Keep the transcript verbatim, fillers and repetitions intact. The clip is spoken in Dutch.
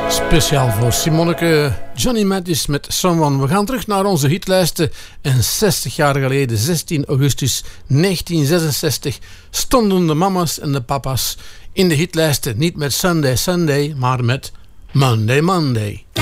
Speciaal voor Simonneke, Johnny Mathis met Someone. We gaan terug naar onze hitlijsten. En zestig jaar geleden, zestien augustus negentien zesenzestig, stonden de mama's en de papa's in de hitlijsten. Niet met Sunday Sunday, maar met Monday Monday.